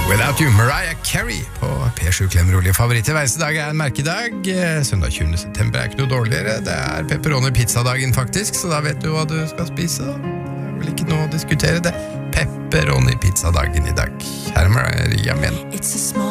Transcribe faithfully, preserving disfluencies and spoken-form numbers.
Without You, Mariah Carey på P sju Klemmer-rolige favoritter. Hver dag er en merkedag. Søndag tjuende september er ikke noe dårligere. Det er pepperoni-pizzadagen faktisk, så da vet du hva du skal spise. Da. Det er vel ikke noe å diskutere det. Pepperoni-pizzadagen i dag. Her er Maria Men.